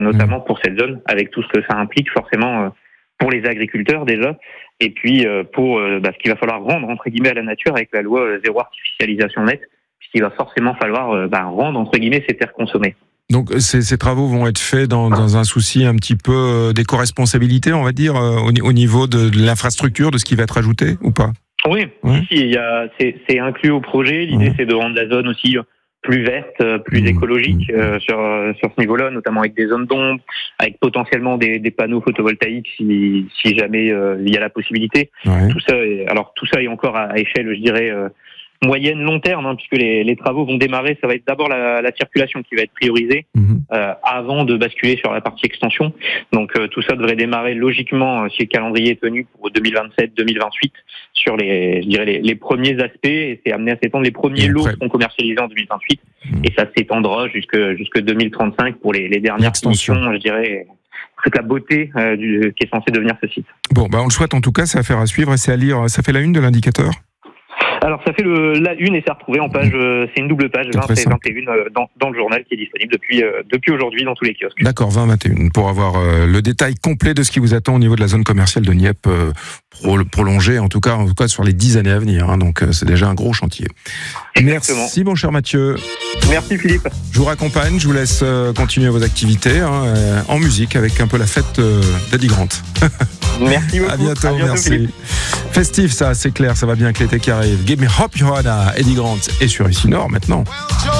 notamment pour cette zone, avec tout ce que ça implique forcément pour les agriculteurs déjà, et puis pour ce qu'il va falloir rendre entre guillemets à la nature avec la loi zéro artificialisation nette, puisqu'il va forcément falloir rendre entre guillemets ces terres consommées. Donc ces travaux vont être faits dans un souci un petit peu d'éco-responsabilité, on va dire, au niveau de l'infrastructure, de ce qui va être ajouté ou pas ? Oui, c'est inclus au projet. L'idée, c'est de rendre la zone aussi plus verte, plus écologique sur ce niveau-là, notamment avec des zones d'ombre, avec potentiellement des panneaux photovoltaïques si jamais il y a la possibilité. Ouais. Tout ça est encore à échelle, je dirais, moyenne, long terme, puisque les travaux vont démarrer. Ça va être d'abord la circulation qui va être priorisée avant de basculer sur la partie extension. Donc tout ça devrait démarrer logiquement si le calendrier est tenu pour 2027-2028 sur les premiers aspects, et c'est amené à s'étendre. Les premiers lots seront commercialisés en 2028 et ça s'étendra jusque 2035 pour les dernières finitions, je dirais. Toute la beauté qui est censée devenir ce site. Bon, on le souhaite en tout cas, c'est affaire à suivre et c'est à lire. Ça fait la une de l'indicateur ? Alors ça fait la une et c'est retrouvé en page, c'est une double page 20 et 21 dans le journal qui est disponible depuis aujourd'hui dans tous les kiosques. D'accord, 20-21 pour avoir le détail complet de ce qui vous attend au niveau de la zone commerciale de Nieppe, prolongée en tout cas sur les 10 années à venir. Donc c'est déjà un gros chantier. Exactement. Merci mon cher Mathieu. Merci Philippe. Je vous raccompagne, je vous laisse continuer vos activités en musique avec un peu la fête d'Eddie Grant. Merci beaucoup. À bientôt, merci. Philippe. Festif ça, c'est clair, ça va bien avec l'été qui arrive. Give me hope, Johanna, Eddie Grant et sur ici Nord maintenant.